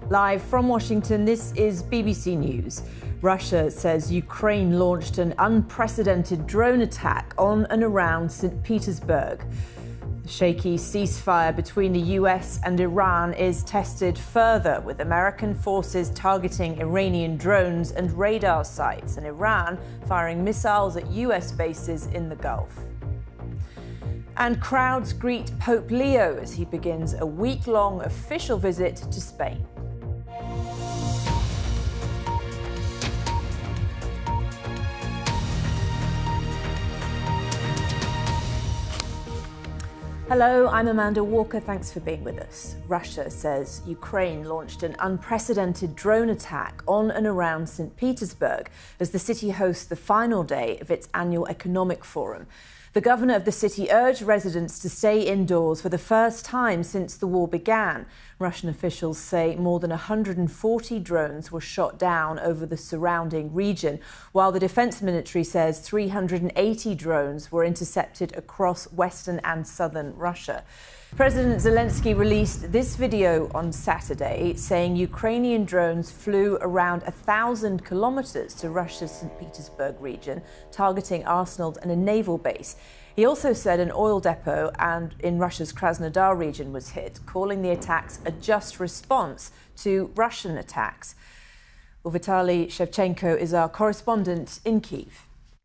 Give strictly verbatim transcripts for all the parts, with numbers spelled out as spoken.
Live from Washington, this is B B C News. Russia says Ukraine launched an unprecedented drone attack on and around Saint Petersburg. The shaky ceasefire between the U S and Iran is tested further, with American forces targeting Iranian drones and radar sites, and Iran firing missiles at U S bases in the Gulf. And crowds greet Pope Leo as he begins a week-long official visit to Spain. Hello, I'm Amanda Walker. Thanks for being with us. Russia says Ukraine launched an unprecedented drone attack on and around Saint Petersburg as the city hosts the final day of its annual economic forum. The governor of the city urged residents to stay indoors for the first time since the war began. Russian officials say more than one hundred forty drones were shot down over the surrounding region, while the defense military says three hundred eighty drones were intercepted across western and southern Russia. President Zelensky released this video on Saturday, saying Ukrainian drones flew around a thousand kilometers to Russia's Saint Petersburg region, targeting arsenals and a naval base. He also said an oil depot and in Russia's Krasnodar region was hit, calling the attacks a just response to Russian attacks. Well, Vitaly Shevchenko is our correspondent in Kyiv.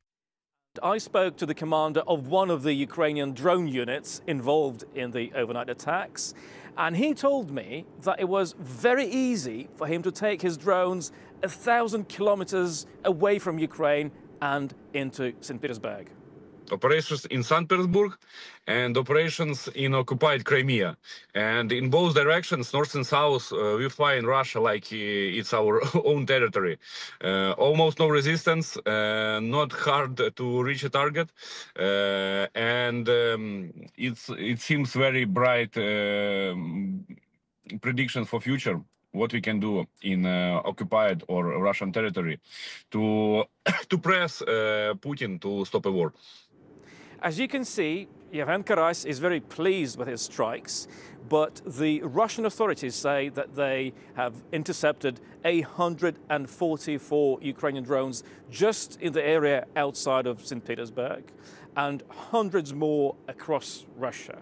I spoke to the commander of one of the Ukrainian drone units involved in the overnight attacks, and he told me that it was very easy for him to take his drones a thousand kilometers away from Ukraine and into Saint Petersburg. Operations in Saint Petersburg and operations in occupied Crimea. And in both directions, north and south, uh, we fly in Russia like uh, it's our own territory. Uh, almost no resistance, uh, not hard to reach a target. Uh, and um, it's, it seems very bright uh, prediction for future. What we can do in uh, occupied or Russian territory to, to press uh, Putin to stop a war. As you can see, Yevhen Karas is very pleased with his strikes, but the Russian authorities say that they have intercepted one hundred forty-four Ukrainian drones just in the area outside of Saint Petersburg and hundreds more across Russia.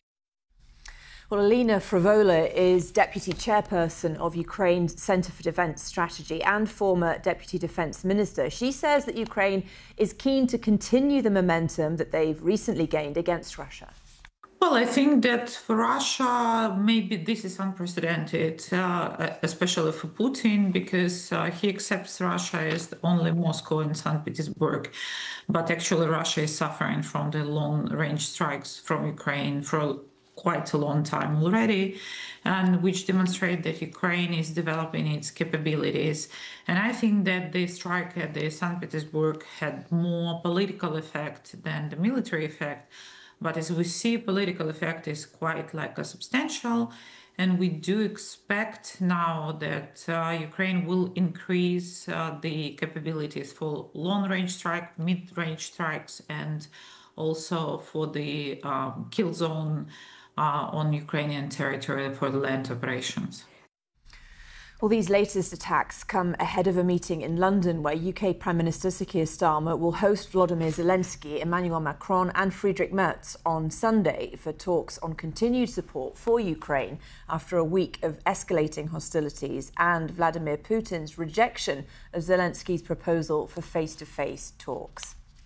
Well, Alina Frivola is Deputy Chairperson of Ukraine's Centre for Defence Strategy and former Deputy Defence Minister. She says that Ukraine is keen to continue the momentum that they've recently gained against Russia. Well, I think that for Russia, maybe this is unprecedented, uh, especially for Putin, because uh, he accepts Russia as only Moscow and Saint Petersburg. But actually, Russia is suffering from the long-range strikes from Ukraine for quite a long time already, and which demonstrate that Ukraine is developing its capabilities. And I think that the strike at the Saint Petersburg had more political effect than the military effect. But as we see, political effect is quite like a substantial, and we do expect now that uh, Ukraine will increase uh, the capabilities for long-range strike, mid-range strikes, and also for the um, kill zone Uh, on Ukrainian territory for the land operations. Well, these latest attacks come ahead of a meeting in London where U K Prime Minister Sir Keir Starmer will host Volodymyr Zelensky, Emmanuel Macron and Friedrich Merz on Sunday for talks on continued support for Ukraine after a week of escalating hostilities and Vladimir Putin's rejection of Zelensky's proposal for face-to-face talks.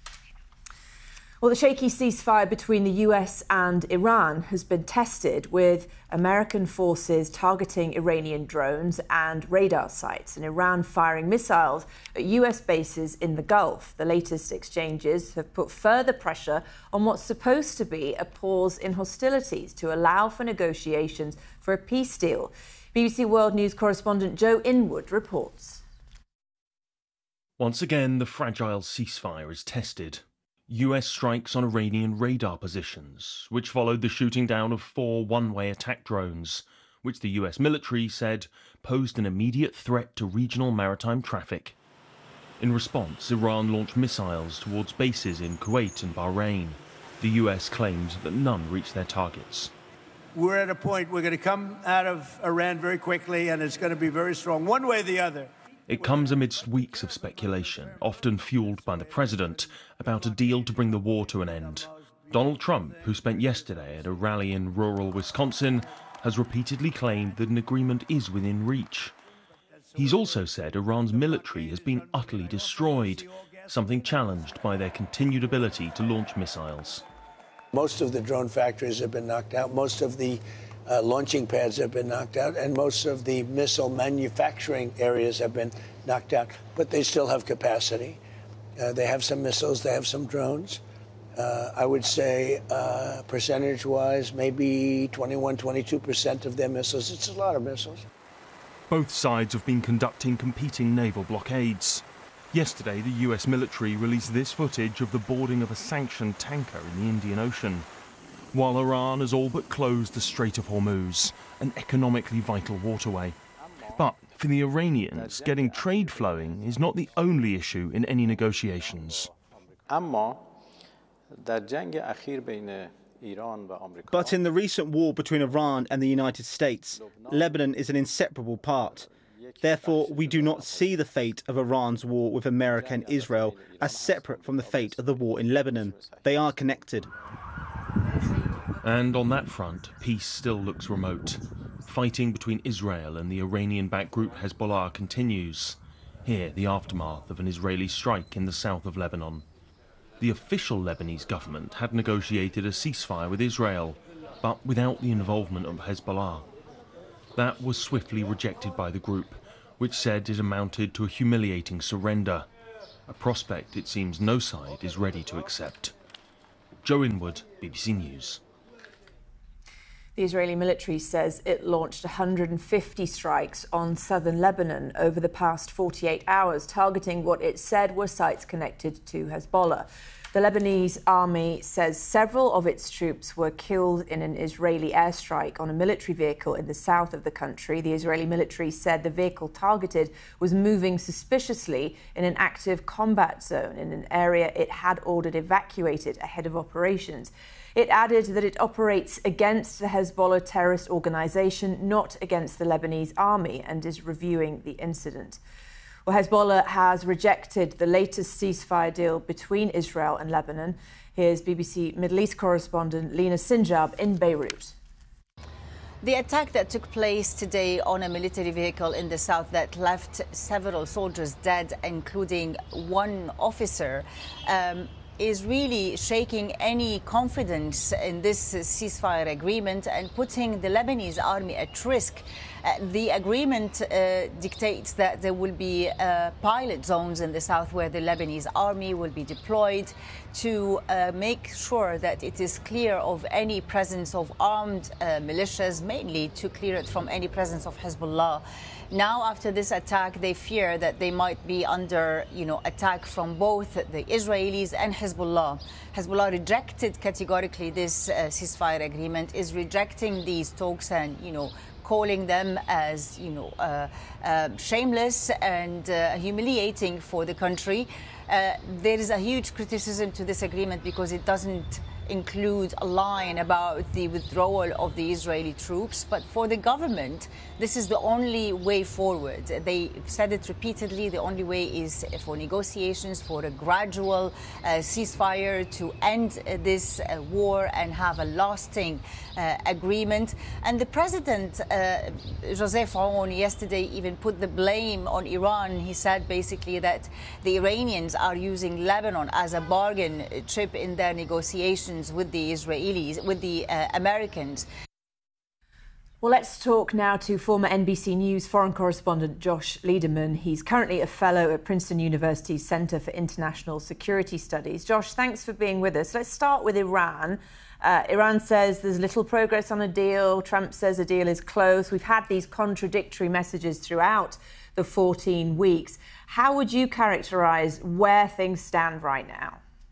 Well, the shaky ceasefire between the U S and Iran has been tested, with American forces targeting Iranian drones and radar sites, and Iran firing missiles at U S bases in the Gulf. The latest exchanges have put further pressure on what's supposed to be a pause in hostilities to allow for negotiations for a peace deal. B B C World News correspondent Joe Inwood reports. Once again, the fragile ceasefire is tested. U S strikes on Iranian radar positions, which followed the shooting down of four one-way attack drones, which the U S military said posed an immediate threat to regional maritime traffic. In response, Iran launched missiles towards bases in Kuwait and Bahrain. The U S claimed that none reached their targets. we're at a point we're going to come out of Iran very quickly, and it's going to be very strong, one way or the other. It comes amidst weeks of speculation, often fueled by the president, about a deal to bring the war to an end. Donald Trump, who spent yesterday at a rally in rural Wisconsin, has repeatedly claimed that an agreement is within reach. He's also said Iran's military has been utterly destroyed, something challenged by their continued ability to launch missiles. Most of the drone factories have been knocked out, most of the uh, launching pads have been knocked out, and most of the missile manufacturing areas have been knocked out. But they still have capacity. Uh, they have some missiles, they have some drones. Uh, I would say uh, percentage-wise, maybe twenty-one, twenty-two percent of their missiles. It's a lot of missiles. Both sides have been conducting competing naval blockades. Yesterday, the U S military released this footage of the boarding of a sanctioned tanker in the Indian Ocean, while Iran has all but closed the Strait of Hormuz, an economically vital waterway. But for the Iranians, getting trade flowing is not the only issue in any negotiations. But in the recent war between Iran and the United States, Lebanon is an inseparable part. Therefore, we do not see the fate of Iran's war with America and Israel as separate from the fate of the war in Lebanon. They are connected. And on that front, peace still looks remote. Fighting between Israel and the Iranian-backed group Hezbollah continues. Here, the aftermath of an Israeli strike in the south of Lebanon. The official Lebanese government had negotiated a ceasefire with Israel, but without the involvement of Hezbollah. That was swiftly rejected by the group, which said it amounted to a humiliating surrender, a prospect it seems no side is ready to accept. Joe Inwood, B B C News. The Israeli military says it launched one hundred fifty strikes on southern Lebanon over the past forty-eight hours, targeting what it said were sites connected to Hezbollah. The Lebanese army says several of its troops were killed in an Israeli airstrike on a military vehicle in the south of the country. The Israeli military said the vehicle targeted was moving suspiciously in an active combat zone in an area it had ordered evacuated ahead of operations. It added that it operates against the Hezbollah terrorist organization, not against the Lebanese army, and is reviewing the incident. Well, Hezbollah has rejected the latest ceasefire deal between Israel and Lebanon. Here's B B C Middle East correspondent Lina Sinjab in Beirut. The attack that took place today on a military vehicle in the south that left several soldiers dead, including one officer, um, is really shaking any confidence in this ceasefire agreement and putting the Lebanese army at risk. Uh, the agreement uh, dictates that there will be uh, pilot zones in the south where the Lebanese army will be deployed to uh, make sure that it is clear of any presence of armed uh, militias, mainly to clear it from any presence of Hezbollah. Now, after this attack, they fear that they might be under, you know, attack from both the Israelis and Hezbollah. Hezbollah rejected categorically this uh, ceasefire agreement, is rejecting these talks and, you know, calling them as, you know, uh, uh, shameless and uh, humiliating for the country. Uh, there is a huge criticism to this agreement because it doesn't include a line about the withdrawal of the Israeli troops. But for the government, this is the only way forward. They said it repeatedly. The only way is for negotiations, for a gradual uh, ceasefire to end uh, this uh, war and have a lasting uh, agreement. And the president, uh, Joseph Aoun, yesterday even put the blame on Iran. He said basically that the Iranians are using Lebanon as a bargain chip in their negotiations with the Israelis, with the uh, Americans. Well, let's talk now to former N B C News foreign correspondent Josh Lederman. He's currently a fellow at Princeton University's Center for International Security Studies. Josh, thanks for being with us. Let's start with Iran. Uh, Iran says there's little progress on a deal. Trump says a deal is close. We've had these contradictory messages throughout the fourteen weeks. How would you characterize where things stand right now?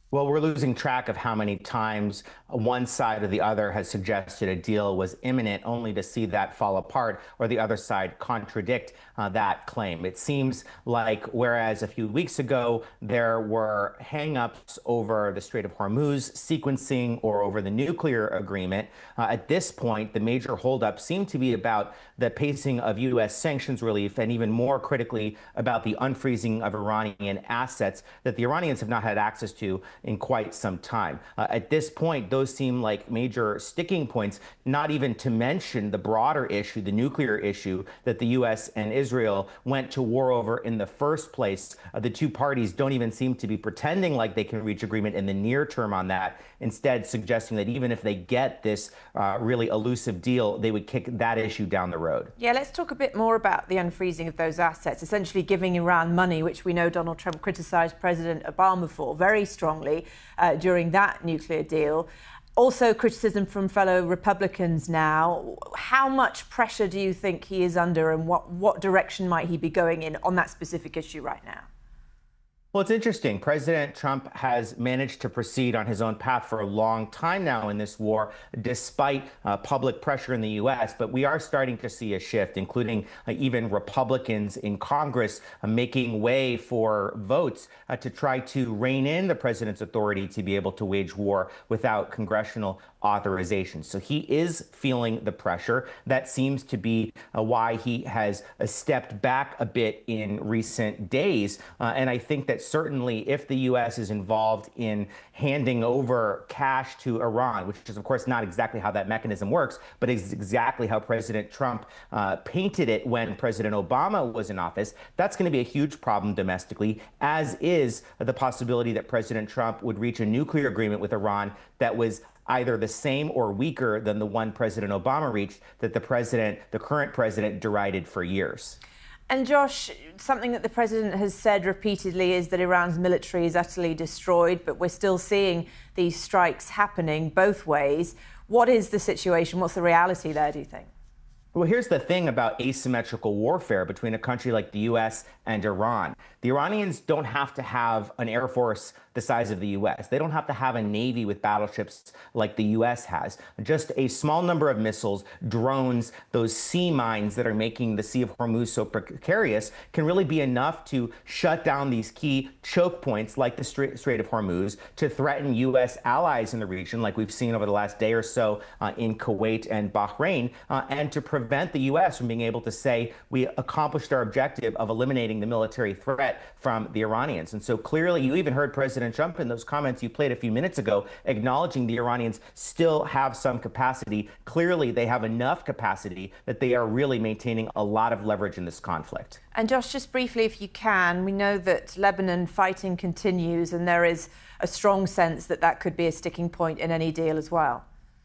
Well, we're losing track of how many times one side or the other has suggested a deal was imminent, only to see that fall apart or the other side contradict uh, that claim. It seems like whereas a few weeks ago there were hang-ups over the Strait of Hormuz sequencing or over the nuclear agreement, uh, at this point the major holdup seemed to be about the pacing of U S sanctions relief and even more critically about the unfreezing of Iranian assets that the Iranians have not had access to in quite some time. Uh, at this point, those seem like major sticking points, not even to mention the broader issue, the nuclear issue that the U S and Israel went to war over in the first place. Uh, the two parties don't even seem to be pretending like they can reach agreement in the near term on that, instead suggesting that even if they get this uh, really elusive deal, they would kick that issue down the road. Yeah, let's talk a bit more about the unfreezing of those assets, essentially giving Iran money, which we know Donald Trump criticised President Obama for very strongly uh, during that nuclear deal. Also criticism from fellow Republicans now. How much pressure do you think he is under, and what, what direction might he be going in on that specific issue right now? Well, it's interesting. President Trump has managed to proceed on his own path for a long time now in this war, despite uh, public pressure in the U S. But we are starting to see a shift, including uh, even Republicans in Congress uh, making way for votes uh, to try to rein in the president's authority to be able to wage war without congressional authorization. So he is feeling the pressure. That seems to be uh, why he has uh, stepped back a bit in recent days. Uh, and I think that certainly if the U S is involved in handing over cash to Iran, which is of course not exactly how that mechanism works, but is exactly how President Trump uh, painted it when President Obama was in office, that's going to be a huge problem domestically, as is the possibility that President Trump would reach a nuclear agreement with Iran that was either the same or weaker than the one President Obama reached, that the president, the current president, derided for years. And Josh, something that the president has said repeatedly is that Iran's military is utterly destroyed, but we're still seeing these strikes happening both ways. What is the situation? What's the reality there, do you think? Well, here's the thing about asymmetrical warfare between a country like the U S and Iran. The Iranians don't have to have an air force the size of the U S. They don't have to have a navy with battleships like the U S has. Just a small number of missiles, drones, those sea mines that are making the Sea of Hormuz so precarious can really be enough to shut down these key choke points like the Strait of Hormuz, to threaten U S allies in the region like we've seen over the last day or so uh, in Kuwait and Bahrain, uh, and to prevent the U S from being able to say we accomplished our objective of eliminating the military threat from the Iranians. And so clearly you even heard President Trump in those comments you played a few minutes ago acknowledging the Iranians still have some capacity. Clearly they have enough capacity that they are really maintaining a lot of leverage in this conflict. And Josh, just briefly, if you can, we know that Lebanon fighting continues, and there is a strong sense that that could be a sticking point in any deal as well.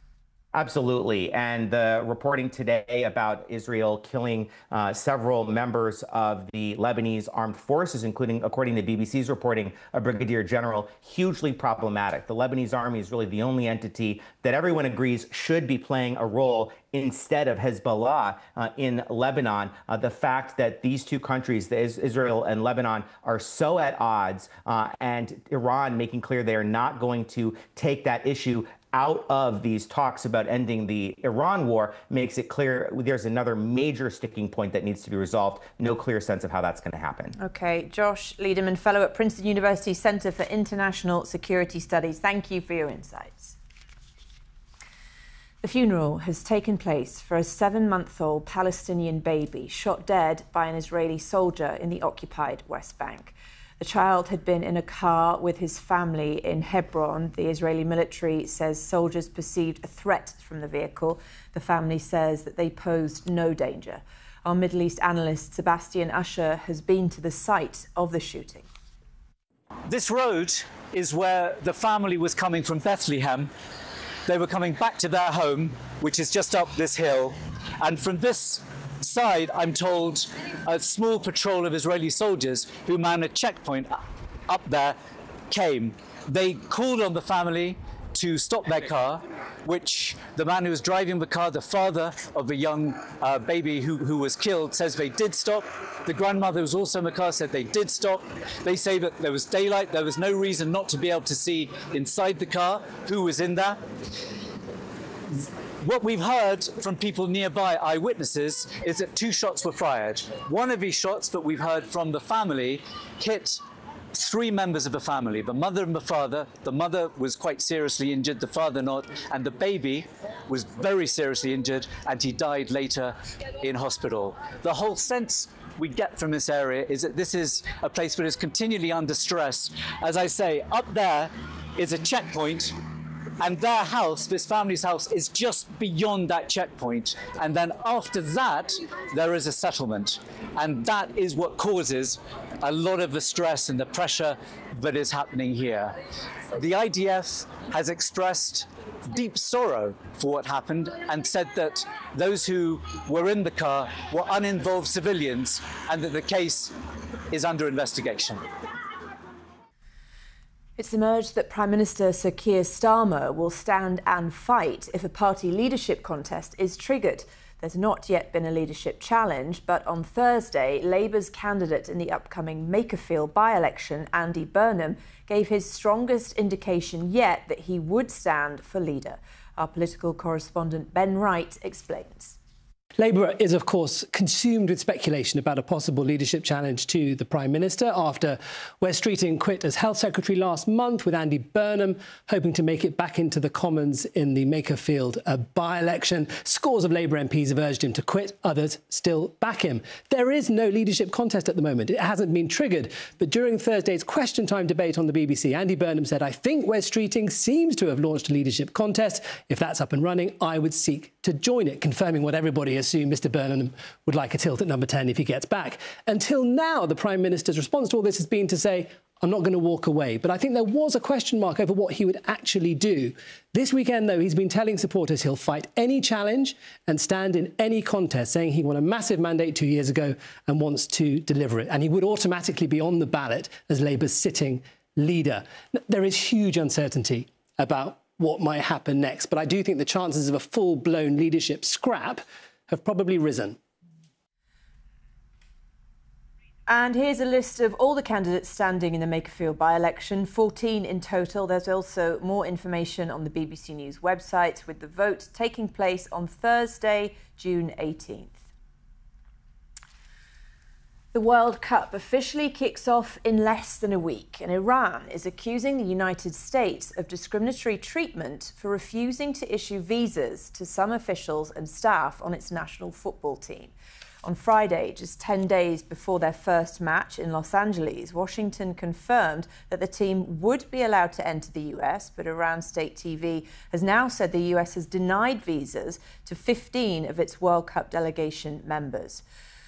Absolutely. And the reporting today about Israel killing uh, several members of the Lebanese armed forces, including, according to B B C's reporting, a brigadier general, hugely problematic. The Lebanese army is really the only entity that everyone agrees should be playing a role instead of Hezbollah uh, in Lebanon. Uh, the fact that these two countries, Israel and Lebanon, are so at odds, uh, and Iran making clear they are not going to take that issue out of these talks about ending the Iran war, makes it clear there's another major sticking point that needs to be resolved. No clear sense of how that's going to happen. Okay, Josh Lederman, fellow at Princeton University Center for International Security Studies. Thank you for your insights. The funeral has taken place for a seven-month-old Palestinian baby shot dead by an Israeli soldier in the occupied West Bank. The child had been in a car with his family in Hebron. The Israeli military says soldiers perceived a threat from the vehicle. The family says that they posed no danger. Our Middle East analyst Sebastian Usher has been to the site of the shooting. This road is where the family was coming from Bethlehem. They were coming back to their home, which is just up this hill. And from this side, I'm told, a small patrol of Israeli soldiers who man a checkpoint up there came. They called on the family to stop their car, which the man who was driving the car, the father of the young uh, baby who, who was killed, says they did stop. The grandmother who was also in the car said they did stop. They say that there was daylight, there was no reason not to be able to see inside the car who was in there. What we've heard from people nearby, eyewitnesses, is that two shots were fired. One of these shots that we've heard from the family hit three members of the family, the mother and the father. The mother was quite seriously injured, the father not, and the baby was very seriously injured, and he died later in hospital. The whole sense we get from this area is that this is a place that is continually under stress. As I say, up there is a checkpoint, and their house, this family's house, is just beyond that checkpoint. And then after that, there is a settlement. And that is what causes a lot of the stress and the pressure that is happening here. The I D F has expressed deep sorrow for what happened and said that those who were in the car were uninvolved civilians and that the case is under investigation. It's emerged that Prime Minister Sir Keir Starmer will stand and fight if a party leadership contest is triggered. There's not yet been a leadership challenge, but on Thursday, Labour's candidate in the upcoming Makerfield by-election, Andy Burnham, gave his strongest indication yet that he would stand for leader. Our political correspondent Ben Wright explains. Labour is, of course, consumed with speculation about a possible leadership challenge to the Prime Minister after Wes Streeting quit as Health Secretary last month, with Andy Burnham hoping to make it back into the Commons in the Makerfield uh, by-election. Scores of Labour M Ps have urged him to quit, others still back him. There is no leadership contest at the moment. It hasn't been triggered. But during Thursday's Question Time debate on the B B C, Andy Burnham said, "I think Wes Streeting seems to have launched a leadership contest. If that's up and running, I would seek to join it," confirming what everybody has assume Mr Burnham would like a tilt at number ten if he gets back. Until now, the Prime Minister's response to all this has been to say, "I'm not going to walk away." But I think there was a question mark over what he would actually do. This weekend, though, he's been telling supporters he'll fight any challenge and stand in any contest, saying he won a massive mandate two years ago and wants to deliver it. And he would automatically be on the ballot as Labour's sitting leader. There is huge uncertainty about what might happen next, but I do think the chances of a full-blown leadership scrap have probably risen. And here's a list of all the candidates standing in the Makerfield by-election, fourteen in total. There's also more information on the B B C News website, with the vote taking place on Thursday, June eighteenth. The World Cup officially kicks off in less than a week, and Iran is accusing the United States of discriminatory treatment for refusing to issue visas to some officials and staff on its national football team. On Friday, just ten days before their first match in Los Angeles, Washington confirmed that the team would be allowed to enter the U S, but Iran State T V has now said the U S has denied visas to fifteen of its World Cup delegation members.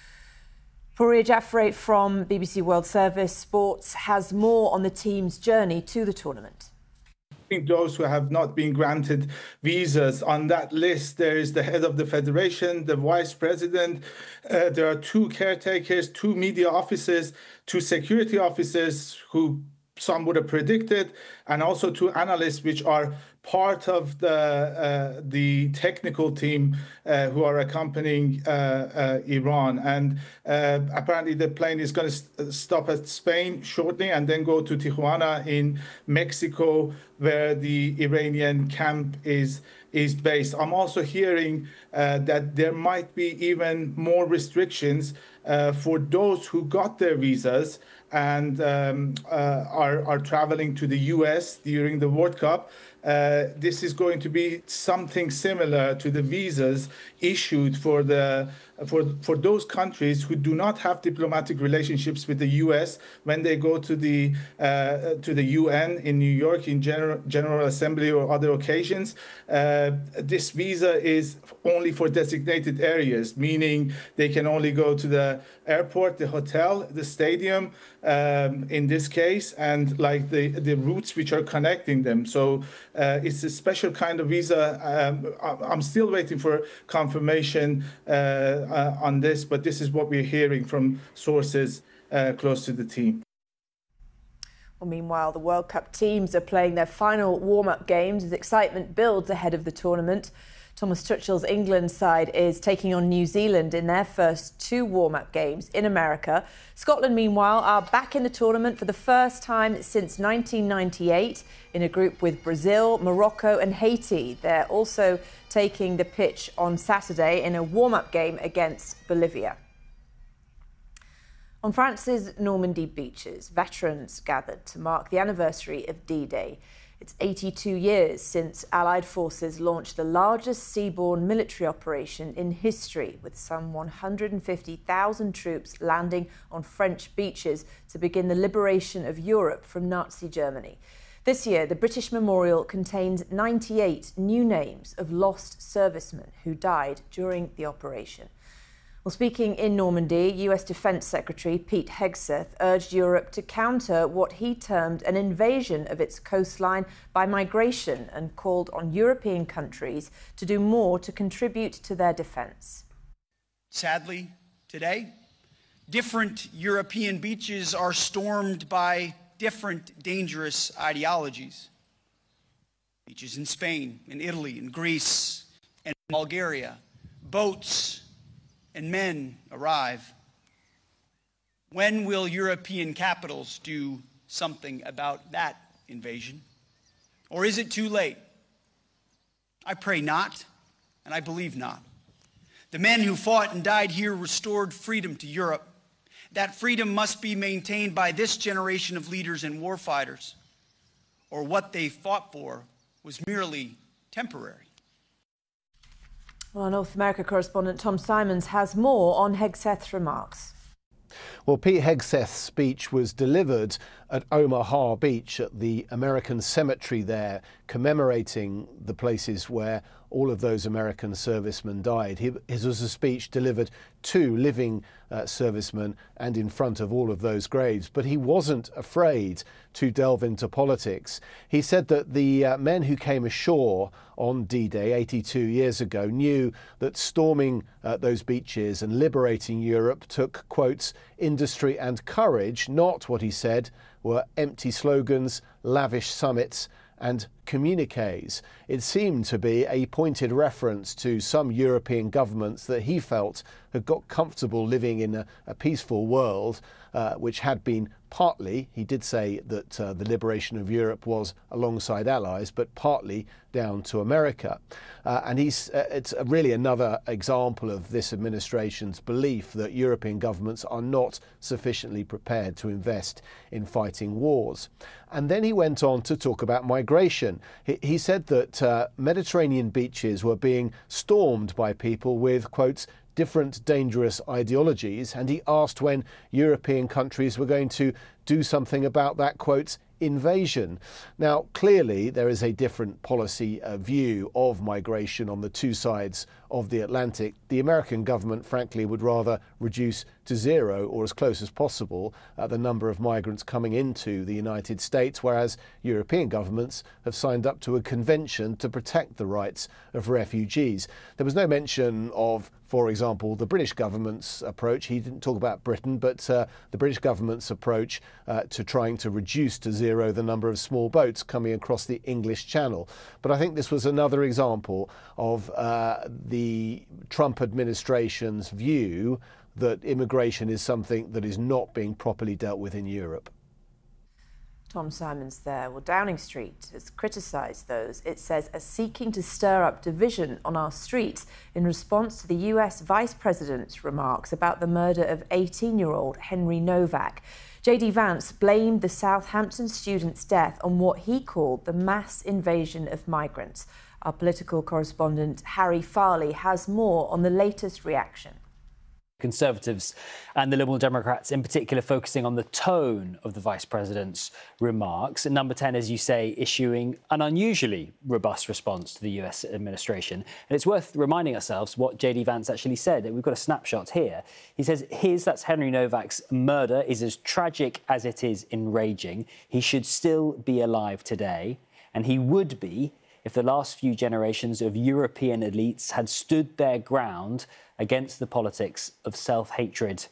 Fauria Jaffray from B B C World Service Sports has more on the team's journey to the tournament. I think those who have not been granted visas on that list, there is the head of the federation, the vice president, uh, there are two caretakers, two media officers, two security officers who some would have predicted, and also two analysts which are part of the uh, the technical team uh, who are accompanying uh, uh, Iran. And uh, apparently the plane is going to st stop at Spain shortly and then go to Tijuana in Mexico, where the Iranian camp is is based. I'm also hearing uh, that there might be even more restrictions uh, for those who got their visas and um, uh, are, are traveling to the U S during the World Cup. Uh, this is going to be something similar to the visas issued for the for for those countries who do not have diplomatic relationships with the U S when they go to the uh, to the U N in New York in General General Assembly or other occasions. Uh, this visa is only for designated areas, meaning they can only go to the airport, the hotel, the stadium, um, in this case, and like the the routes which are connecting them. So uh, it's a special kind of visa. Um, I'm still waiting for confirmation uh, uh, on this, but this is what we're hearing from sources uh, close to the team. Well, meanwhile, the World Cup teams are playing their final warm-up games as excitement builds ahead of the tournament. Thomas Tuchel's England side is taking on New Zealand in their first two warm-up games in America. Scotland, meanwhile, are back in the tournament for the first time since nineteen ninety-eight in a group with Brazil, Morocco and Haiti. They're also taking the pitch on Saturday in a warm-up game against Bolivia. On France's Normandy beaches, veterans gathered to mark the anniversary of D-Day. It's eighty-two years since Allied forces launched the largest seaborne military operation in history, with some one hundred fifty thousand troops landing on French beaches to begin the liberation of Europe from Nazi Germany. This year, the British Memorial contains ninety-eight new names of lost servicemen who died during the operation. Well, speaking in Normandy, U S Defence Secretary Pete Hegseth urged Europe to counter what he termed an invasion of its coastline by migration and called on European countries to do more to contribute to their defence. Sadly, today, different European beaches are stormed by different dangerous ideologies. Beaches in Spain, in Italy, in Greece, and Bulgaria, boats and men arrive. When will European capitals do something about that invasion? Or is it too late? I pray not, and I believe not. The men who fought and died here restored freedom to Europe. That freedom must be maintained by this generation of leaders and warfighters, or what they fought for was merely temporary. Well, North America correspondent Tom Simons has more on Hegseth's remarks. Well, Pete Hegseth's speech was delivered at Omaha Beach at the American Cemetery there, commemorating the places where all of those American servicemen died. His was a speech delivered to living uh, servicemen and in front of all of those graves. But he wasn't afraid to delve into politics. He said that the uh, men who came ashore on D-Day eighty-two years ago knew that storming uh, those beaches and liberating Europe took, quotes, industry and courage, not, what he said, were empty slogans, lavish summits and communiques. It seemed to be a pointed reference to some European governments that he felt had got comfortable living in a, a peaceful world, uh, which had been partly, he did say that uh, the liberation of Europe was alongside allies, but partly down to America. Uh, and he's, uh, it's really another example of this administration's belief that European governments are not sufficiently prepared to invest in fighting wars. And then he went on to talk about migration. He, he said that uh, Mediterranean beaches were being stormed by people with, quotes, different dangerous ideologies, and he asked when European countries were going to do something about that, quote, invasion. Now, clearly there is a different policy uh, view of migration on the two sides of the Atlantic. The American government, frankly, would rather reduce to zero or as close as possible uh, the number of migrants coming into the United States, whereas European governments have signed up to a convention to protect the rights of refugees. There was no mention of, for example, the British government's approach. He didn't talk about Britain, but uh, the British government's approach uh, to trying to reduce to zero the number of small boats coming across the English Channel. But I think this was another example of uh, the Trump administration's view that immigration is something that is not being properly dealt with in Europe. Tom Simons there. Well, Downing Street has criticised those it says are seeking to stir up division on our streets in response to the U S Vice President's remarks about the murder of eighteen-year-old Henry Novak. J D Vance blamed the Southampton student's death on what he called the mass invasion of migrants. Our political correspondent Harry Farley has more on the latest reaction. Conservatives and the Liberal Democrats in particular focusing on the tone of the Vice President's remarks. And Number ten, as you say, issuing an unusually robust response to the U S administration. And it's worth reminding ourselves what J D Vance actually said. We've got a snapshot here. He says his, that's Henry Novak's, murder is as tragic as it is enraging. He should still be alive today, and he would be if the last few generations of European elites had stood their ground against the politics of self-hatred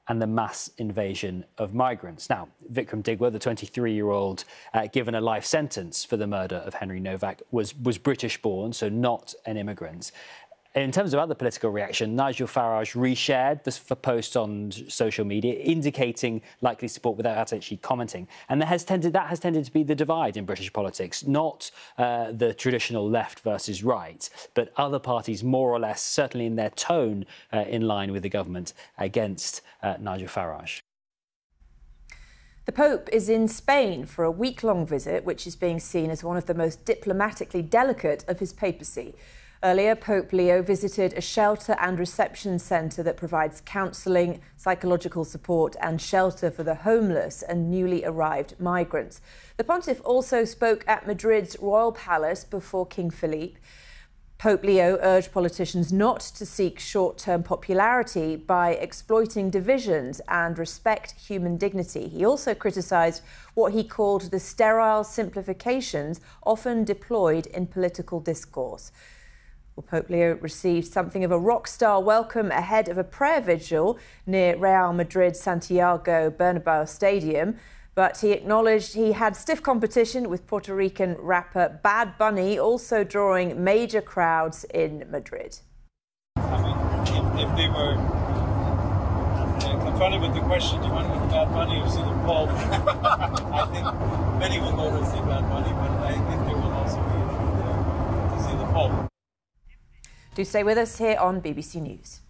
and the mass invasion of migrants. Now, Vikram Digwa, the twenty-three-year-old uh, given a life sentence for the murder of Henry Novak, was, was British-born, so not an immigrant. In terms of other political reaction, Nigel Farage reshared this post on social media, indicating likely support without actually commenting. And that has tended, that has tended to be the divide in British politics, not uh, the traditional left versus right, but other parties more or less, certainly in their tone, uh, in line with the government against uh, Nigel Farage. The Pope is in Spain for a week-long visit, which is being seen as one of the most diplomatically delicate of his papacy. Earlier, Pope Leo visited a shelter and reception centre that provides counselling, psychological support and shelter for the homeless and newly arrived migrants. The pontiff also spoke at Madrid's royal palace before King Philippe. Pope Leo urged politicians not to seek short-term popularity by exploiting divisions and respect human dignity. He also criticised what he called the sterile simplifications often deployed in political discourse. Well, Pope Leo received something of a rock star welcome ahead of a prayer vigil near Real Madrid's Santiago Bernabeu Stadium, but he acknowledged he had stiff competition with Puerto Rican rapper Bad Bunny, also drawing major crowds in Madrid. I mean, if, if they were uh, confronted with the question, do you want to see Bad Bunny or see the Pope? I think many will go to see Bad Bunny, but I think there will also be uh, to see the Pope. Do stay with us here on B B C News.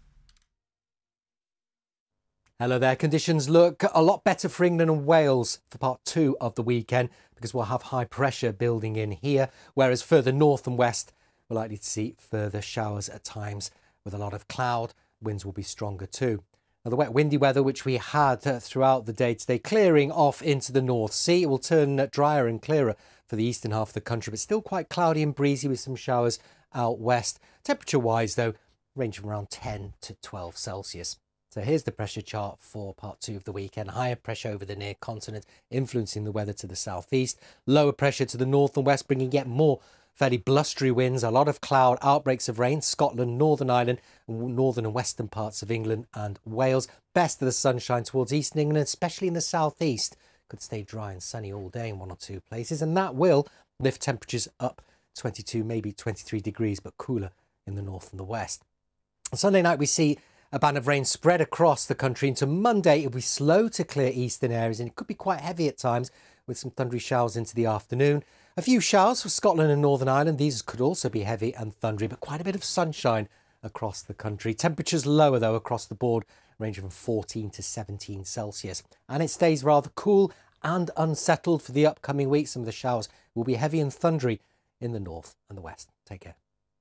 Hello there. Conditions look a lot better for England and Wales for part two of the weekend because we'll have high pressure building in here, whereas further north and west we're likely to see further showers at times with a lot of cloud. Winds will be stronger too. Now, the wet windy weather which we had uh, throughout the day today clearing off into the North Sea. It will turn uh, drier and clearer for the eastern half of the country, but still quite cloudy and breezy with some showers out west. Temperature-wise, though, range from around ten to twelve Celsius. So here's the pressure chart for part two of the weekend. Higher pressure over the near continent, influencing the weather to the southeast. Lower pressure to the north and west, bringing yet more fairly blustery winds. A lot of cloud, outbreaks of rain. Scotland, Northern Ireland, northern and western parts of England and Wales. Best of the sunshine towards eastern England, especially in the southeast. Could stay dry and sunny all day in one or two places, and that will lift temperatures up twenty-two, maybe twenty-three degrees, but cooler in the north and the west. On Sunday night, we see a band of rain spread across the country into Monday. It'll be slow to clear eastern areas, and it could be quite heavy at times with some thundery showers into the afternoon. A few showers for Scotland and Northern Ireland. These could also be heavy and thundery, but quite a bit of sunshine across the country. Temperatures lower, though, across the board, ranging from fourteen to seventeen Celsius. And it stays rather cool and unsettled for the upcoming week. Some of the showers will be heavy and thundery in the north and the west. Take care.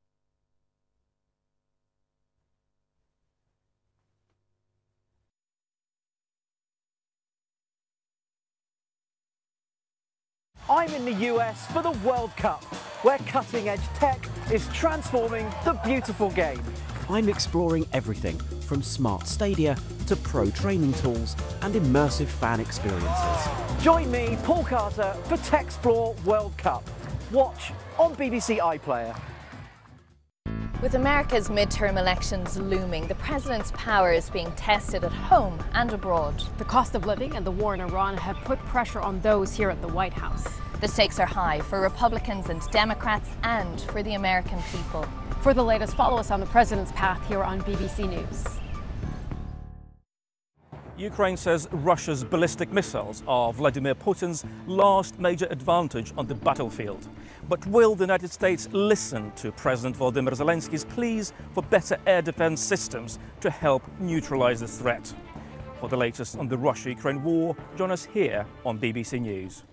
I'm in the U S for the World Cup, where cutting-edge tech is transforming the beautiful game. I'm exploring everything from smart stadia to pro training tools and immersive fan experiences. Join me, Paul Carter, for Techsplore World Cup. Watch on B B C iPlayer. With America's midterm elections looming, the president's power is being tested at home and abroad. The cost of living and the war in Iran have put pressure on those here at the White House. The stakes are high for Republicans and Democrats and for the American people. For the latest, follow us on the president's path here on B B C News. Ukraine says Russia's ballistic missiles are Vladimir Putin's last major advantage on the battlefield. But will the United States listen to President Volodymyr Zelensky's pleas for better air defense systems to help neutralize the threat? For the latest on the Russia-Ukraine war, join us here on B B C News.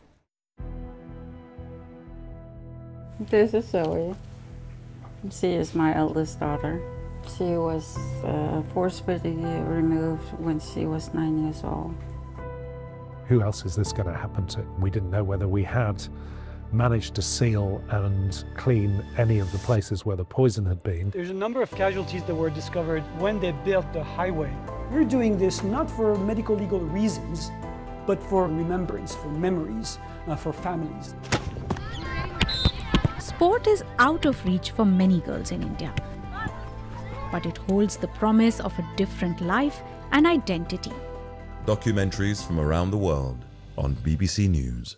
This is Zoe. She is my eldest daughter. She was uh, forcibly removed when she was nine years old. Who else is this going to happen to? We didn't know whether we had managed to seal and clean any of the places where the poison had been. There's a number of casualties that were discovered when they built the highway. We're doing this not for medical legal reasons, but for remembrance, for memories, uh, for families. Sport is out of reach for many girls in India. but it holds the promise of a different life and identity. Documentaries from around the world on B B C News.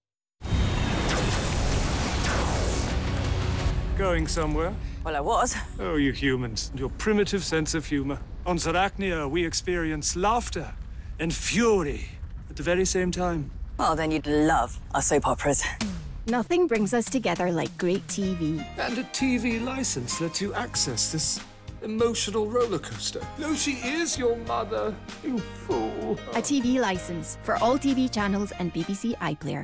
Going somewhere? Well, I was. Oh, you humans, your primitive sense of humor. On Zarachnia, we experience laughter and fury at the very same time. Well, then you'd love our soap operas. Nothing brings us together like great T V. And a T V license lets you access this emotional roller coaster. No, she is your mother, you fool. A T V license for all T V channels and B B C iPlayer.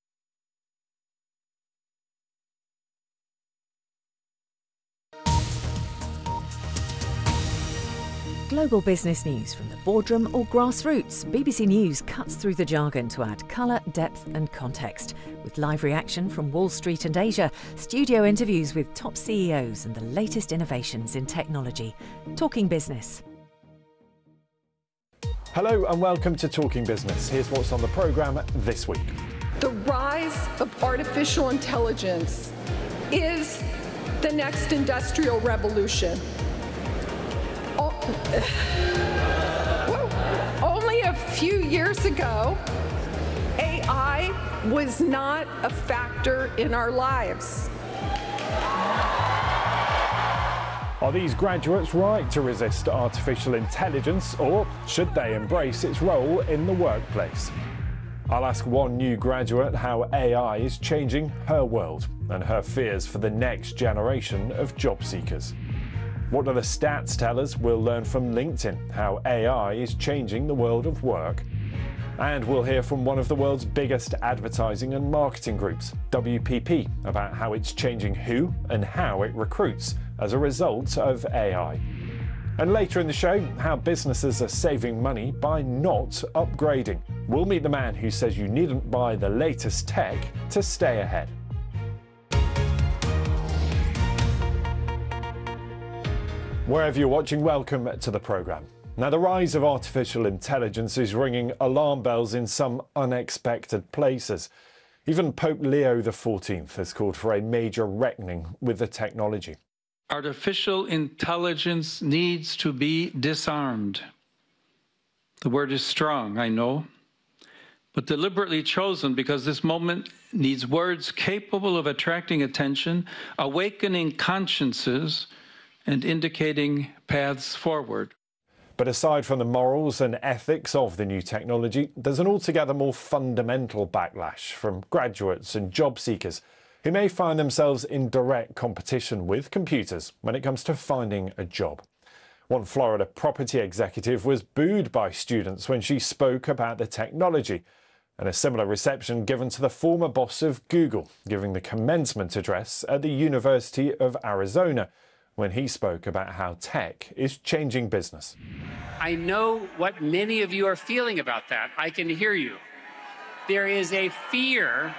Global business news from the boardroom or grassroots. B B C News cuts through the jargon to add colour, depth and context. With live reaction from Wall Street and Asia, studio interviews with top C E Os and the latest innovations in technology. Talking Business. Hello and welcome to Talking Business. Here's what's on the programme this week. The rise of artificial intelligence is the next industrial revolution. Only a few years ago, A I was not a factor in our lives. Are these graduates right to resist artificial intelligence, or should they embrace its role in the workplace? I'll ask one new graduate how A I is changing her world and her fears for the next generation of job seekers. What do the stats tell us? We'll learn from LinkedIn how A I is changing the world of work. And we'll hear from one of the world's biggest advertising and marketing groups, W P P, about how it's changing who and how it recruits as a result of A I. And later in the show, how businesses are saving money by not upgrading. We'll meet the man who says you needn't buy the latest tech to stay ahead. Wherever you're watching, welcome to the programme. Now, the rise of artificial intelligence is ringing alarm bells in some unexpected places. Even Pope Leo the fourteenth has called for a major reckoning with the technology. Artificial intelligence needs to be disarmed. The word is strong, I know, but deliberately chosen because this moment needs words capable of attracting attention, awakening consciences, and indicating paths forward. But aside from the morals and ethics of the new technology, there's an altogether more fundamental backlash from graduates and job seekers who may find themselves in direct competition with computers when it comes to finding a job. One Florida property executive was booed by students when she spoke about the technology, and a similar reception given to the former boss of Google, giving the commencement address at the University of Arizona, when he spoke about how tech is changing business. I know what many of you are feeling about that. I can hear you. There is a fear.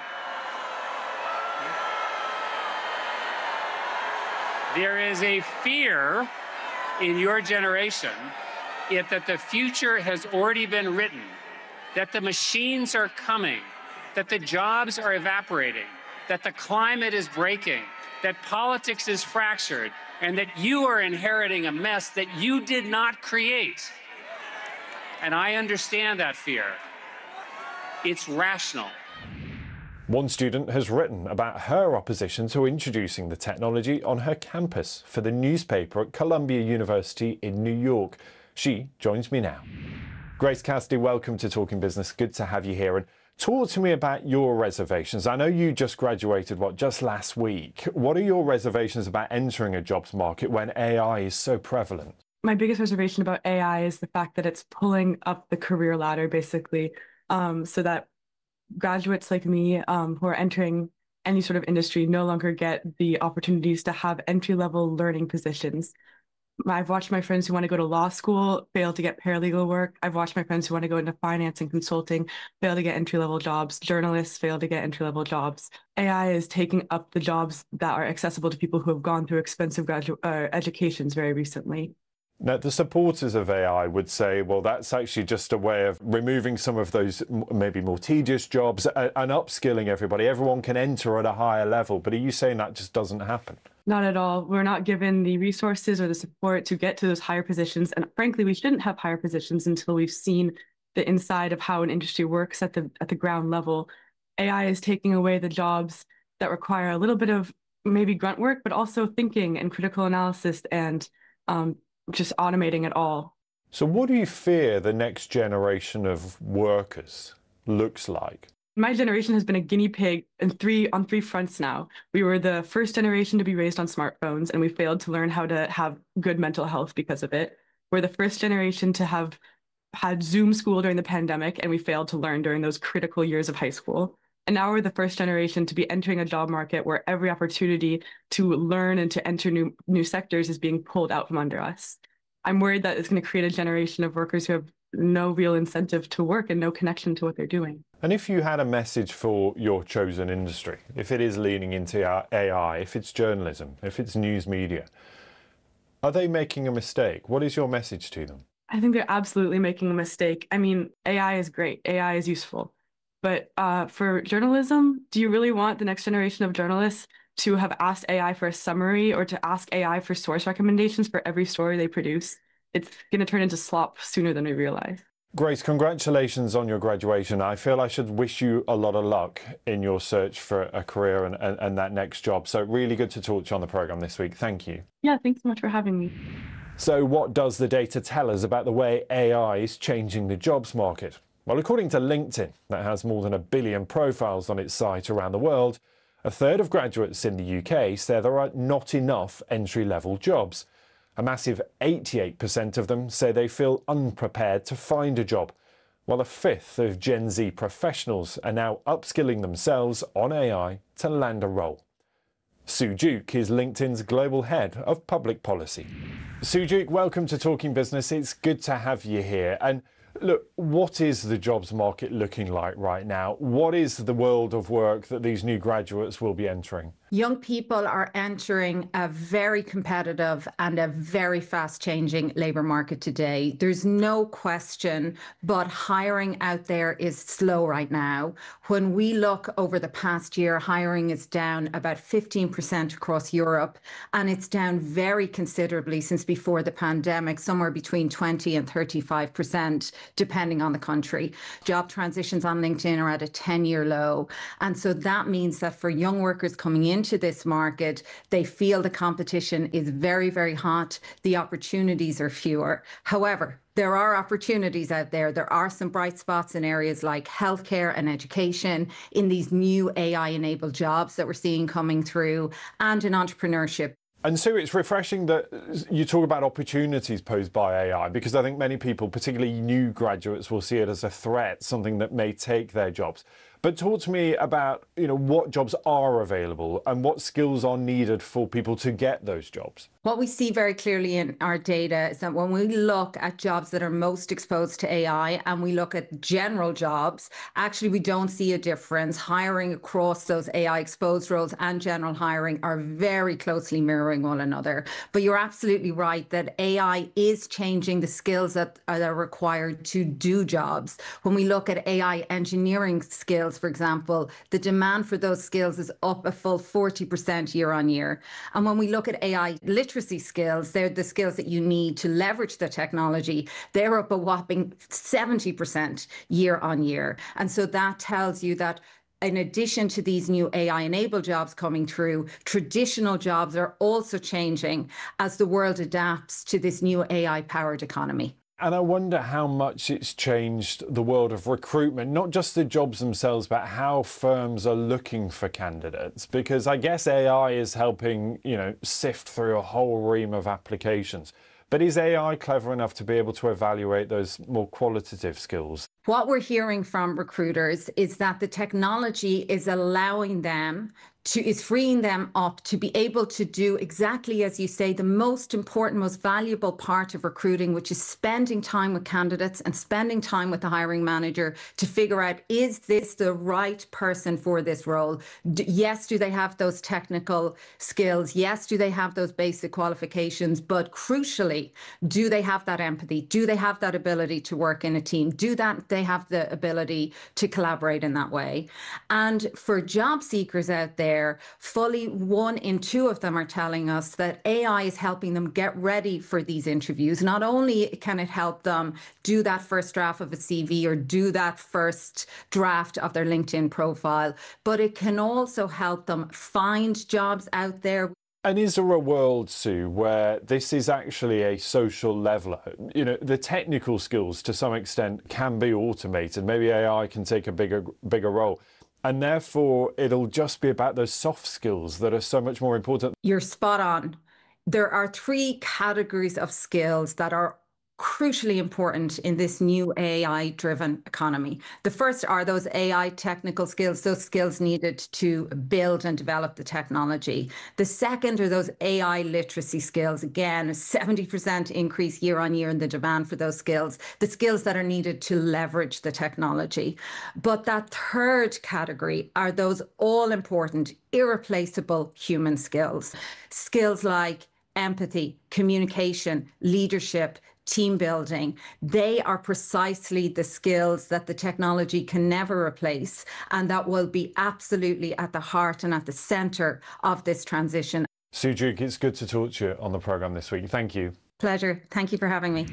There is a fear in your generation it, that the future has already been written, that the machines are coming, that the jobs are evaporating, that the climate is breaking, that politics is fractured, and that you are inheriting a mess that you did not create. And I understand that fear. It's rational. One student has written about her opposition to introducing the technology on her campus for the newspaper at Columbia University in New York. She joins me now. Grace Cassidy, welcome to Talking Business. Good to have you here. And talk to me about your reservations. I know you just graduated, what, just last week. What are your reservations about entering a jobs market when A I is so prevalent? My biggest reservation about A I is the fact that it's pulling up the career ladder, basically, um, so that graduates like me um, who are entering any sort of industry no longer get the opportunities to have entry-level learning positions. I've watched my friends who want to go to law school fail to get paralegal work. I've watched my friends who want to go into finance and consulting fail to get entry-level jobs. Journalists fail to get entry-level jobs. A I is taking up the jobs that are accessible to people who have gone through expensive graduate uh, educations very recently. Now, the supporters of A I would say, well, that's actually just a way of removing some of those maybe more tedious jobs and upskilling everybody. Everyone can enter at a higher level. But are you saying that just doesn't happen? Not at all. We're not given the resources or the support to get to those higher positions. And frankly, we shouldn't have higher positions until we've seen the inside of how an industry works at the at the ground level. A I is taking away the jobs that require a little bit of maybe grunt work, but also thinking and critical analysis and um, just automating it all. So what do you fear the next generation of workers looks like? My generation has been a guinea pig in three, on three fronts now. We were the first generation to be raised on smartphones, and we failed to learn how to have good mental health because of it. We're the first generation to have had Zoom school during the pandemic, and we failed to learn during those critical years of high school. And now we're the first generation to be entering a job market where every opportunity to learn and to enter new, new sectors is being pulled out from under us. I'm worried that it's going to create a generation of workers who have no real incentive to work and no connection to what they're doing. And if you had a message for your chosen industry, if it is leaning into A I, if it's journalism, if it's news media, are they making a mistake? What is your message to them? I think they're absolutely making a mistake. I mean, A I is great. A I is useful. But uh, for journalism, do you really want the next generation of journalists to have asked A I for a summary or to ask A I for source recommendations for every story they produce? It's going to turn into slop sooner than we realize. Grace, congratulations on your graduation. I feel I should wish you a lot of luck in your search for a career and, and, and that next job. So really good to talk to you on the programme this week. Thank you. Yeah, thanks so much for having me. So what does the data tell us about the way A I is changing the jobs market? Well, according to LinkedIn, that has more than a billion profiles on its site around the world, a third of graduates in the U K say there are not enough entry-level jobs. A massive eighty-eight percent of them say they feel unprepared to find a job, while a fifth of Gen Z professionals are now upskilling themselves on A I to land a role. Sue Duke is LinkedIn's global head of public policy. Sue Duke, welcome to Talking Business. It's good to have you here. And look, what is the jobs market looking like right now? What is the world of work that these new graduates will be entering? Young people are entering a very competitive and a very fast-changing labour market today. There's no question, but hiring out there is slow right now. When we look over the past year, hiring is down about fifteen percent across Europe, and it's down very considerably since before the pandemic, somewhere between twenty and thirty-five percent, depending on the country. Job transitions on LinkedIn are at a ten-year low, and so that means that for young workers coming in into this market, they feel the competition is very, very hot. The opportunities are fewer. However, there are opportunities out there. There are some bright spots in areas like healthcare and education, in these new A I-enabled jobs that we're seeing coming through, and in entrepreneurship. And so it's refreshing that you talk about opportunities posed by A I, because I think many people, particularly new graduates, will see it as a threat, something that may take their jobs. But talk to me about, you know, what jobs are available and what skills are needed for people to get those jobs. What we see very clearly in our data is that when we look at jobs that are most exposed to A I and we look at general jobs, actually we don't see a difference. Hiring across those A I exposed roles and general hiring are very closely mirroring one another. But you're absolutely right that A I is changing the skills that are required to do jobs. When we look at A I engineering skills, for example, the demand for those skills is up a full forty percent year on year. And when we look at A I literacy skills, they're the skills that you need to leverage the technology, they're up a whopping seventy percent year on year. And so that tells you that in addition to these new A I-enabled jobs coming through, traditional jobs are also changing as the world adapts to this new A I-powered economy. And I wonder how much it's changed the world of recruitment, not just the jobs themselves, but how firms are looking for candidates. Because I guess A I is helping, you know, sift through a whole ream of applications. But is A I clever enough to be able to evaluate those more qualitative skills? What we're hearing from recruiters is that the technology is allowing them to, is freeing them up to be able to do exactly as you say, the most important, most valuable part of recruiting, which is spending time with candidates and spending time with the hiring manager to figure out, is this the right person for this role? D- yes, do they have those technical skills? Yes, do they have those basic qualifications? But crucially, do they have that empathy? Do they have that ability to work in a team? Do that they have the ability to collaborate in that way? And for job seekers out there, fully one in two of them are telling us that A I is helping them get ready for these interviews. Not only can it help them do that first draft of a C V or do that first draft of their LinkedIn profile, but it can also help them find jobs out there. And is there a world, Sue, where this is actually a social leveler? You know, the technical skills to some extent can be automated. Maybe A I can take a bigger, bigger role. And therefore, it'll just be about those soft skills that are so much more important. You're spot on. There are three categories of skills that are crucially important in this new A I-driven economy. The first are those A I technical skills, those skills needed to build and develop the technology. The second are those A I literacy skills. Again, a seventy percent increase year on year in the demand for those skills, the skills that are needed to leverage the technology. But that third category are those all-important, irreplaceable human skills. Skills like empathy, communication, leadership, team building. They are precisely the skills that the technology can never replace, and that will be absolutely at the heart and at the centre of this transition. Sue Duke, it's good to talk to you on the programme this week. Thank you. Pleasure. Thank you for having me.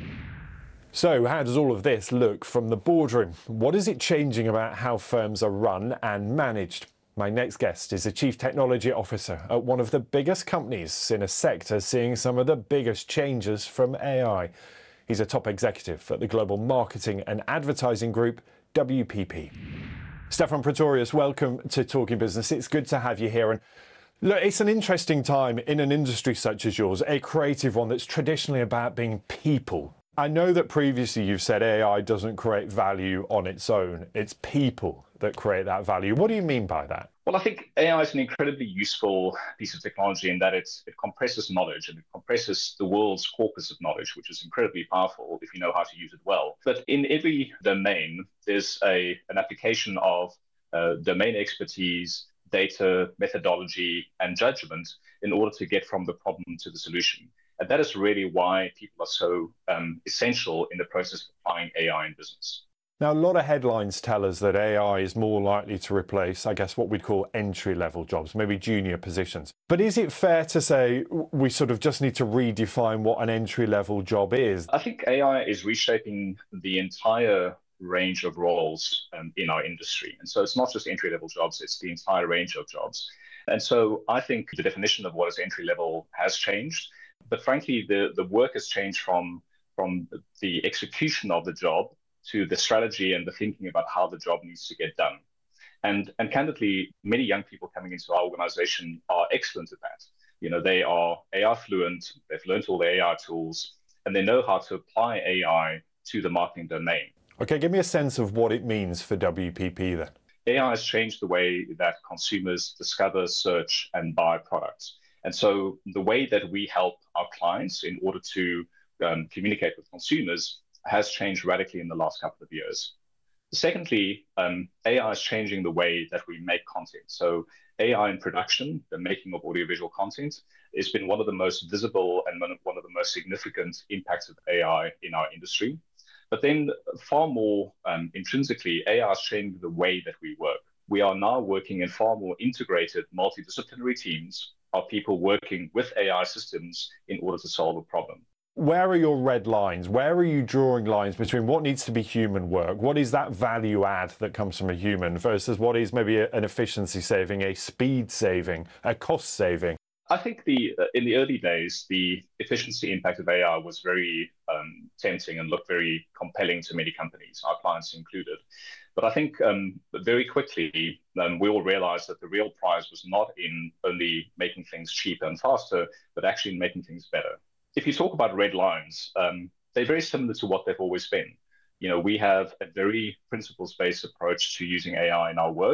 So how does all of this look from the boardroom? What is it changing about how firms are run and managed? My next guest is a Chief Technology Officer at one of the biggest companies in a sector seeing some of the biggest changes from A I. He's a top executive at the global marketing and advertising group, W P P. Stefan Pretorius, welcome to Talking Business. It's good to have you here. And look, it's an interesting time in an industry such as yours, a creative one that's traditionally about being people. I know that previously you've said A I doesn't create value on its own. It's people that create that value. What do you mean by that? Well, I think A I is an incredibly useful piece of technology in that it's, it compresses knowledge and it compresses the world's corpus of knowledge, which is incredibly powerful if you know how to use it well. But in every domain, there's a, an application of uh, domain expertise, data, methodology, and judgment in order to get from the problem to the solution. And that is really why people are so um, essential in the process of applying A I in business. Now, a lot of headlines tell us that A I is more likely to replace, I guess, what we'd call entry-level jobs, maybe junior positions. But is it fair to say we sort of just need to redefine what an entry-level job is? I think A I is reshaping the entire range of roles um, in our industry. And so it's not just entry-level jobs, it's the entire range of jobs. And so I think the definition of what is entry-level has changed. But frankly, the, the work has changed from, from the execution of the job to the strategy and the thinking about how the job needs to get done. And, and candidly, many young people coming into our organization are excellent at that. You know, they are A I fluent, they've learned all the A I tools, and they know how to apply A I to the marketing domain. Okay, give me a sense of what it means for W P P then. A I has changed the way that consumers discover, search, and buy products. And so the way that we help our clients in order to um, communicate with consumers has changed radically in the last couple of years. Secondly, um, A I is changing the way that we make content. So A I in production, the making of audiovisual content, has been one of the most visible and one of the most significant impacts of A I in our industry. But then far more um, intrinsically, A I is changing the way that we work. We are now working in far more integrated multidisciplinary teams of people working with A I systems in order to solve a problem. Where are your red lines? Where are you drawing lines between what needs to be human work? What is that value add that comes from a human versus what is maybe a, an efficiency saving, a speed saving, a cost saving? I think the uh, in the early days, the efficiency impact of A I was very um, tempting and looked very compelling to many companies, our clients included. But I think um, very quickly, um, we all realized that the real prize was not in only making things cheaper and faster, but actually in making things better. If you talk about red lines, um, they're very similar to what they've always been. You know, we have a very principles-based approach to using A I in our work.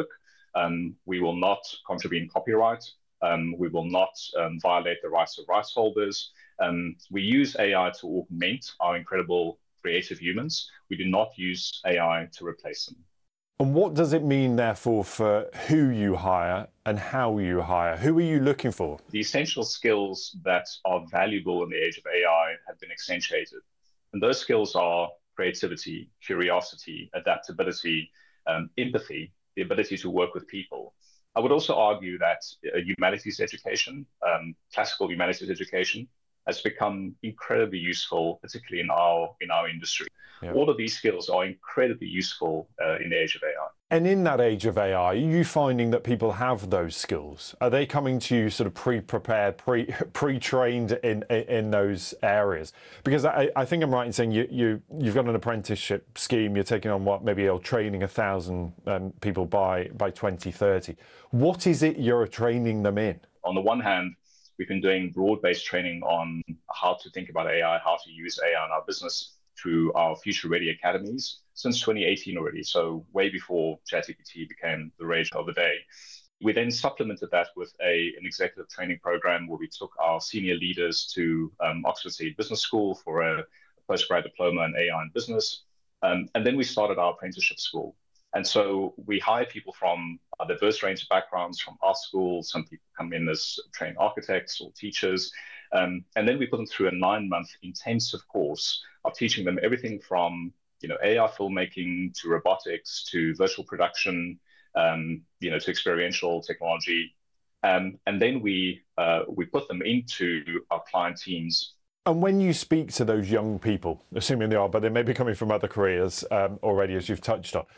Um, we will not contravene copyright. Um, we will not um, violate the rights of rights holders. Um, we use A I to augment our incredible creative humans. We do not use A I to replace them. And what does it mean, therefore, for who you hire and how you hire? Who are you looking for? The essential skills that are valuable in the age of A I have been accentuated. And those skills are creativity, curiosity, adaptability, um, empathy, the ability to work with people. I would also argue that uh, humanities education, um, classical humanities education, has become incredibly useful, particularly in our in our industry. Yeah. All of these skills are incredibly useful uh, in the age of A I. And in that age of A I, are you finding that people have those skills? Are they coming to you sort of pre-prepared, pre, pre-trained in, in in those areas? Because I, I think I'm right in saying you, you, you've got an apprenticeship scheme, you're taking on what, maybe you're training a thousand um, people by, by twenty thirty. What is it you're training them in? On the one hand, we've been doing broad-based training on how to think about A I, how to use A I in our business through our Future Ready Academies since twenty eighteen already, so way before ChatGPT became the rage of the day. We then supplemented that with a, an executive training program where we took our senior leaders to um, Oxford City Business School for a, a postgrad diploma in A I and business. Um, and then we started our apprenticeship school. And so we hire people from a diverse range of backgrounds from our school. Some people come in as trained architects or teachers. Um, and then we put them through a nine-month intensive course of teaching them everything from, you know, A I filmmaking to robotics to virtual production, um, you know, to experiential technology. Um, and then we uh, we put them into our client teams. And when you speak to those young people, assuming they are, but they may be coming from other careers um, already, as you've touched on,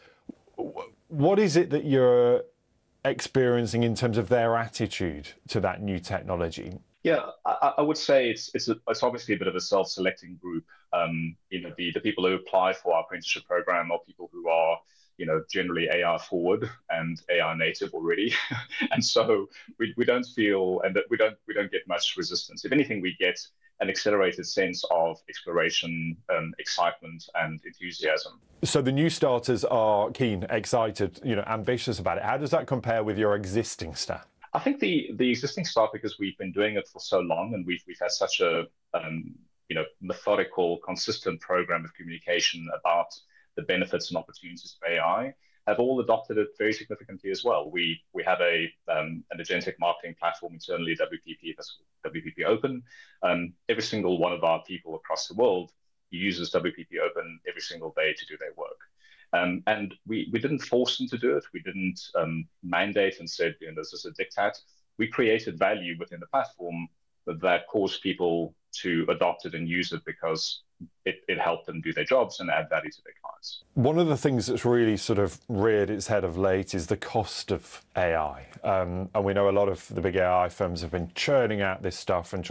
what is it that you're experiencing in terms of their attitude to that new technology? Yeah, I, I would say it's it's, a, it's obviously a bit of a self-selecting group. Um, you know, the, the people who apply for our apprenticeship program are people who are, you know, generally A I forward and A I native already, and so we, we don't feel and that we don't we don't get much resistance. If anything, we get an accelerated sense of exploration, um, excitement, and enthusiasm. So the new starters are keen, excited, you know, ambitious about it. How does that compare with your existing staff? I think the the existing staff, because we've been doing it for so long, and we've we've had such a um, you know methodical, consistent program of communication about the benefits and opportunities of A I, have all adopted it very significantly as well. We we have a um, an agentic marketing platform internally, W P P, that's W P P Open. Um, every single one of our people across the world uses W P P Open every single day to do their work. Um, and we, we didn't force them to do it. We didn't um, mandate and said, you know, this is a diktat. We created value within the platform that, that caused people to adopt it and use it because it, it helped them do their jobs and add value to their clients. One of the things that's really sort of reared its head of late is the cost of A I. Um, and we know a lot of the big A I firms have been churning out this stuff and